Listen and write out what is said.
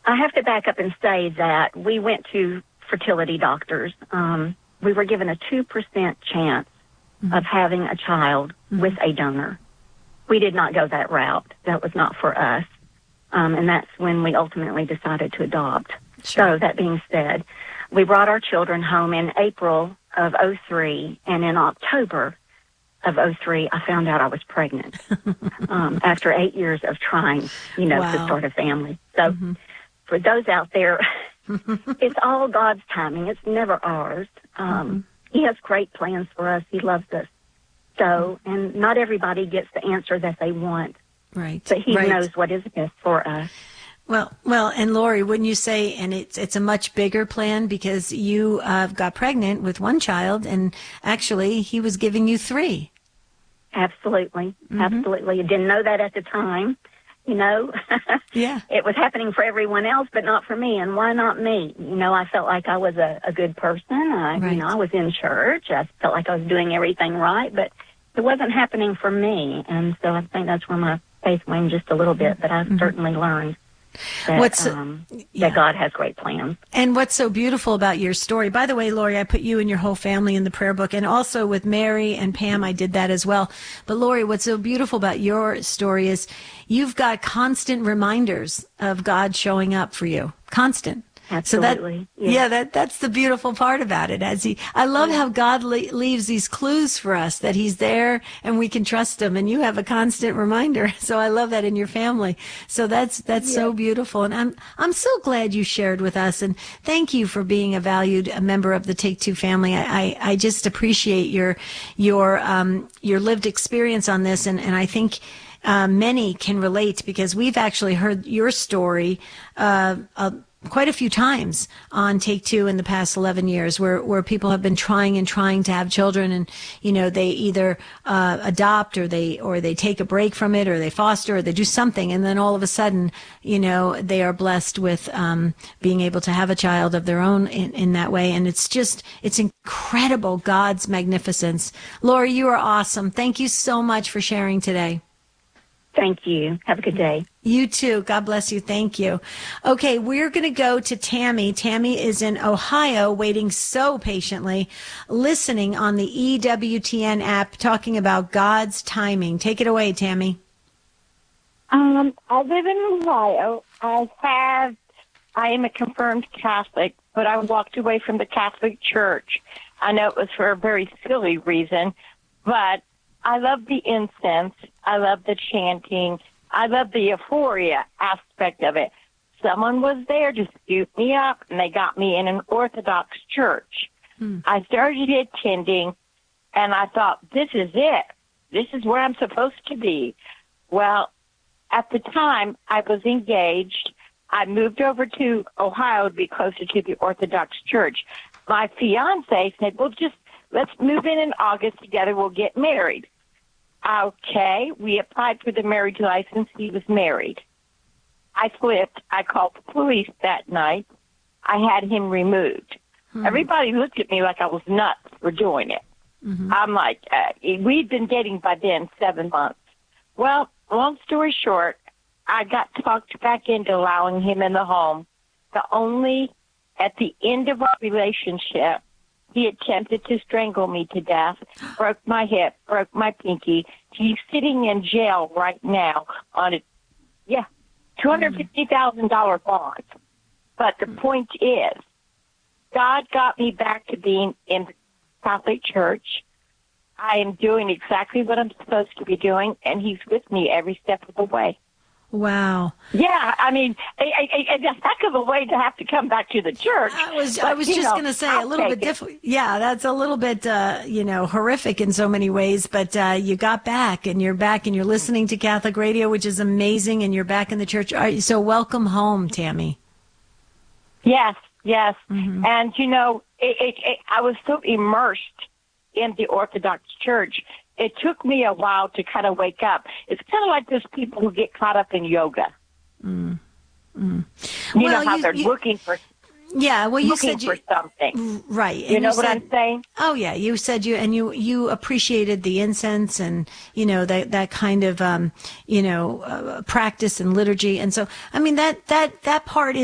I have to back up and say that we went to fertility doctors. We were given a 2% chance of having a child with a donor. We did not go that route. That was not for us. And that's when we ultimately decided to adopt. Sure. So that being said, we brought our children home in April of '03, and in October of '03, I found out I was pregnant after 8 years of trying, to start a family. So for those out there, it's all God's timing. It's never ours. He has great plans for us. He loves us. So, and not everybody gets the answer that they want. Right. But He knows what is best for us. Well, and Lori, wouldn't you say, and it's a much bigger plan because you got pregnant with one child, and actually he was giving you 3. Absolutely. Absolutely. I didn't know that at the time, Yeah. It was happening for everyone else, but not for me. And why not me? I felt like I was a good person. I was in church. I felt like I was doing everything right, but it wasn't happening for me. And so I think that's where my faith waned just a little bit, but I've certainly learned that God has great plans. And what's so beautiful about your story, by the way, Lori, I put you and your whole family in the prayer book, and also with Mary and Pam, I did that as well. But Lori, what's so beautiful about your story is you've got constant reminders of God showing up for you. Constant. Absolutely. So that's the beautiful part about it. I love how God leaves these clues for us that He's there and we can trust Him, and you have a constant reminder. So I love that in your family. So that's so beautiful, and I'm so glad you shared with us, and thank you for being a member of the Take Two family. I just appreciate your lived experience on this, and I think many can relate because we've actually heard your story quite a few times on Take Two in the past 11 years where people have been trying to have children, and they either adopt or they take a break from it, or they foster, or they do something, and then all of a sudden they are blessed with being able to have a child of their own in that way. And it's incredible, God's magnificence. Lori, you are awesome. Thank you so much for sharing today. Thank you. Have a good day. You too. God bless you. Thank you. Okay, we're going to go to Tammy. Tammy is in Ohio, waiting so patiently, listening on the EWTN app, talking about God's timing. Take it away, Tammy. I live in Ohio. I am a confirmed Catholic, but I walked away from the Catholic Church. I know it was for a very silly reason, but I love the incense. I love the chanting. I love the euphoria aspect of it. Someone was there to scoop me up, and they got me in an Orthodox church. I started attending, and I thought, this is it. This is where I'm supposed to be. Well, at the time, I was engaged. I moved over to Ohio to be closer to the Orthodox church. My fiancé said, well, let's move in August together. We'll get married. Okay, we applied for the marriage license. He was married. I flipped. I called the police that night. I had him removed. Everybody looked at me like I was nuts for doing it. I'm like, we'd been dating by then 7 months. Well, long story short, I got talked back into allowing him in the home. At the end of our relationship, he attempted to strangle me to death, broke my hip, broke my pinky. He's sitting in jail right now on $250,000 bond. But the point is, God got me back to being in the Catholic Church. I am doing exactly what I'm supposed to be doing, and He's with me every step of the way. Wow. Yeah, I mean, a heck of a way to have to come back to the church. I was just going to say a little bit different. Yeah, that's a little bit, horrific in so many ways, but you got back, and you're back, and you're listening to Catholic radio, which is amazing, and you're back in the church. So welcome home, Tammy. Yes. And, I was so immersed in the Orthodox Church. It took me a while to kind of wake up. It's kind of like those people who get caught up in yoga. You know how they're looking for Yeah, well, you said for something. Right. You know what I'm saying? Oh, yeah. You said you appreciated the incense and, that kind of, practice and liturgy. And so, I mean, that part